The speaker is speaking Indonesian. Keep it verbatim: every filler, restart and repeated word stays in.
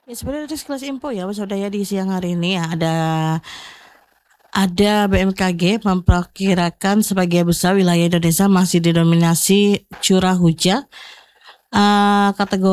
Ya, sebenarnya dari sekelas info ya, Waspada ya di siang hari ini ya ada ada B M K G memperkirakan sebagian besar wilayah Indonesia masih didominasi curah hujan. Uh, kategori